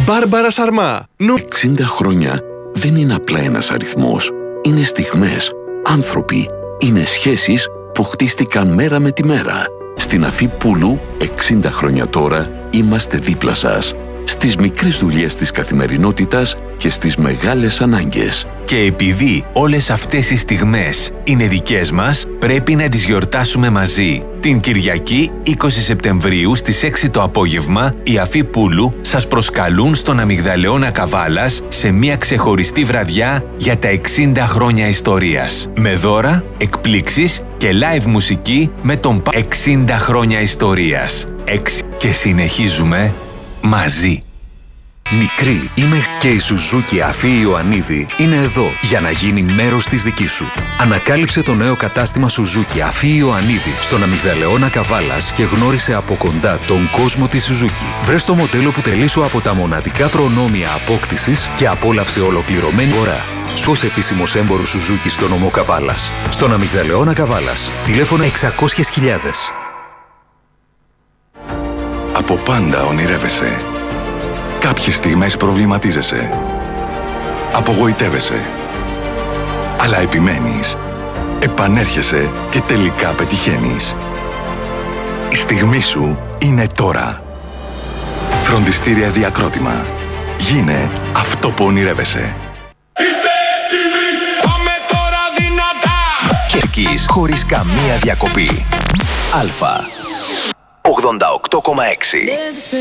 Μπάρμπαρα Σαρμά. 60 χρόνια δεν είναι απλά ένας αριθμός. Είναι στιγμές, άνθρωποι, είναι σχέσεις που χτίστηκαν μέρα με τη μέρα. Στην Αφή Πούλου, 60 χρόνια τώρα, είμαστε δίπλα σας. Στις μικρές δουλειές της καθημερινότητας και στις μεγάλες ανάγκες. Και επειδή όλες αυτές οι στιγμές είναι δικές μας, πρέπει να τις γιορτάσουμε μαζί. Την Κυριακή, 20 Σεπτεμβρίου στις 6 το απόγευμα, οι Αφή Πούλου σας προσκαλούν στον Αμυγδαλεώνα Καβάλας σε μια ξεχωριστή βραδιά για τα 60 χρόνια ιστορίας. Με δώρα, εκπλήξεις και live μουσική με τον 60 χρόνια ιστορίας. Και συνεχίζουμε μαζί. Μικρή είμαι και η Σουζούκι Αφή Ιωαννίδη είναι εδώ για να γίνει μέρος της δικής σου. Ανακάλυψε το νέο κατάστημα Σουζούκι Αφή Ιωαννίδη στον Αμυγδαλεώνα Καβάλας και γνώρισε από κοντά τον κόσμο της Σουζούκι. Βρες το μοντέλο που τελείσου από τα μοναδικά προνόμια απόκτησης και απόλαυσε ολοκληρωμένη ώρα. Ως επίσημος έμπορος Σουζούκι στον νομό Καβάλας. Στον Αμυγδαλεώνα Καβάλας. Τηλέφωνο 600.000. Από πάντα ονειρεύεσαι. Κάποιες στιγμές προβληματίζεσαι. Απογοητεύεσαι. Αλλά επιμένεις. Επανέρχεσαι και τελικά πετυχαίνεις. Η στιγμή σου είναι τώρα. Φροντιστήρια Διακρότημα. Γίνε αυτό που ονειρεύεσαι. Είστε έτοιμοι, πάμε τώρα δυνατά. Κερκής χωρίς καμία διακοπή. Αλφα 88,6.